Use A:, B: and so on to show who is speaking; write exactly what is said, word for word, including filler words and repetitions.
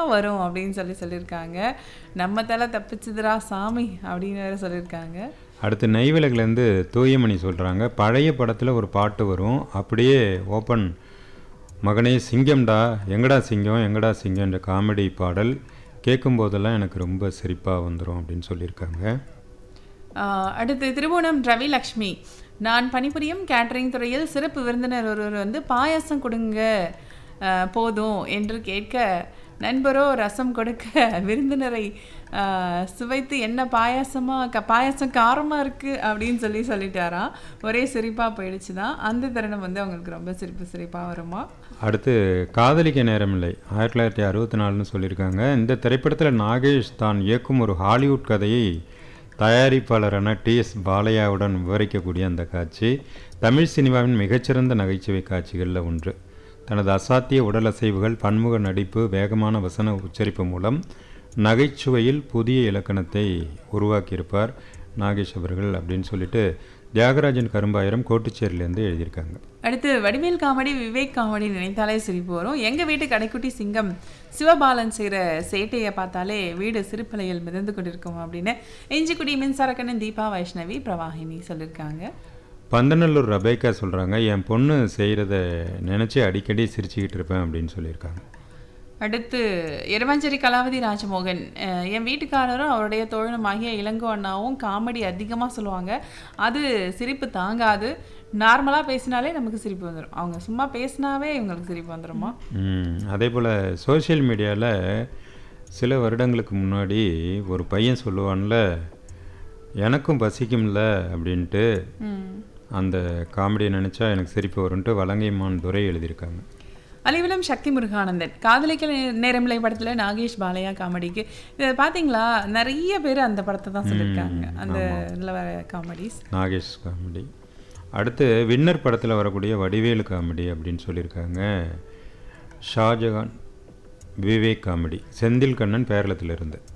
A: வரும் அப்படின்னு சொல்லி சொல்லியிருக்காங்க. நம்ம தலை தப்பிச்சுதுடா சாமி அப்படின்னு வேற சொல்லியிருக்காங்க.
B: அடுத்து நெய்வேலியிலேருந்து தூயமணி சொல்கிறாங்க, பழைய படத்தில் ஒரு பாட்டு வரும், அப்படியே ஓப்பன் மகனே சிங்கம்டா எங்கடா சிங்கம் எங்கடா சிங்கம் என்ற காமெடி பாடல் கேட்கும் போதெல்லாம் எனக்கு ரொம்ப சிரிப்பாக வந்துடும் அப்படின்னு சொல்லியிருக்காங்க.
A: ஆஹ் அடுத்து திருவோணம் ரவி லக்ஷ்மி, நான் பணிபுரியும் கேட்டரிங் துறையில் சிறப்பு விருந்தினர் ஒருவர் வந்து பாயாசம் கொடுங்க ஆஹ் போதும் என்று கேட்க, நண்பரோ ரசம் கொடுக்க விருந்தினரை ஆஹ் சுவைத்து என்ன பாயாசமா க பாயாசம் காரமாக இருக்குது அப்படின்னு சொல்லி சொல்லிட்டாராம். ஒரே சிரிப்பாக போயிடுச்சு தான். அந்த தருணம் வந்து அவங்களுக்கு ரொம்ப சிரிப்பு சிரிப்பாக வருமா.
B: அடுத்து காதலிக்க நேரமில்லை ஆயிரத்தி தொள்ளாயிரத்தி அறுபத்தி நாலுன்னு சொல்லியிருக்காங்க. இந்த திரைப்படத்தில் நாகேஷ் தான் இயக்கும் ஒரு ஹாலிவுட் கதையை தயாரிப்பாளரான டி எஸ் பாலையாவுடன் விவரிக்கக்கூடிய அந்த காட்சி தமிழ் சினிமாவின் மிகச்சிறந்த நகைச்சுவை காட்சிகளில் ஒன்று. தனது அசாத்திய உடல் அசைவுகள், பன்முக நடிப்பு, வேகமான வசன உச்சரிப்பு மூலம் நகைச்சுவையில் புதிய இலக்கணத்தை உருவாக்கியிருப்பார் நாகேஷ் அவர்கள் அப்படின்னு சொல்லிட்டு தியாகராஜன் கரும்பாயிரம் கோட்டுச்சேரியிலேருந்து எழுதியிருக்காங்க.
A: அடுத்து வடிவேல் காமெடி, விவேக் காமெடி நினைத்தாலே சிரிப்பு வரும். எங்கள் வீட்டு கடைக்குட்டி சிங்கம் சிவபாலன் செய்கிற சேட்டையை பார்த்தாலே வீடு சிரிப்பலையில் மிதந்து கொண்டிருக்கும் அப்படின்னு இஞ்சிக்குடி மின்சாரக்கண்ணன் தீபா வைஷ்ணவி பிரவாகினி சொல்லியிருக்காங்க.
B: பந்தநல்லூர் ரபேக்கா சொல்கிறாங்க, என் பொண்ணு செய்கிறத நினச்சி அடிக்கடி சிரிச்சுக்கிட்டு இருப்பேன் அப்படின்னு சொல்லியிருக்காங்க.
A: அடுத்து எரவாஞ்சேரி கலாவதி ராஜமோகன், என் வீட்டுக்காரரும் அவருடைய தோழனுமாகிய இளங்கோ அண்ணாவும் காமெடி அதிகமாக சொல்லுவாங்க. அது சிரிப்பு தாங்காது. நார்மலாக பேசினாலே நமக்கு சிரிப்பு வந்துடும். அவங்க சும்மா பேசினாவே இவங்களுக்கு சிரிப்பு வந்துடுமா.
B: அதே போல் சோஷியல் மீடியாவில் சில வருடங்களுக்கு முன்னாடி ஒரு பையன் சொல்லுவான்ல, எனக்கும் பசிக்கும்ல அப்படின்ட்டு, அந்த காமெடியை நினச்சா எனக்கு சிரிப்பு வரும்ன்ட்டு வலங்கைமான் துரை எழுதியிருக்காங்க.
A: அலிவலம் சக்தி முருகானந்தன், காதலிக்க நேரமில்லை படத்தில் நாகேஷ் பாலையா காமெடிக்கு இதை பார்த்தீங்களா, நிறைய பேர் அந்த படத்தை தான் சொல்லியிருக்காங்க. அந்த இதில் வர காமெடிஸ்
B: நாகேஷ் காமெடி. அடுத்து வின்னர் படத்தில் வரக்கூடிய வடிவேலு காமெடி அப்படின்னு சொல்லியிருக்காங்க. ஷாஜகான் விவேக் காமெடி, செந்தில் கண்ணன் பேரளத்தில் இருந்து.